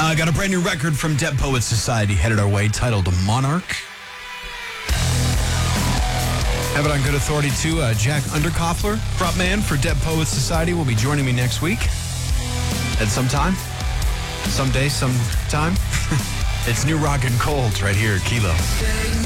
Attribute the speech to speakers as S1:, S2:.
S1: Got a brand new record from Dead Poets Society headed our way titled Monarch. Have it on good authority, too. Jack Underkoffler, prop man for Dead Poets Society, will be joining me next week at some time. Someday, sometime. It's New Rock and Cold right here at Kilo.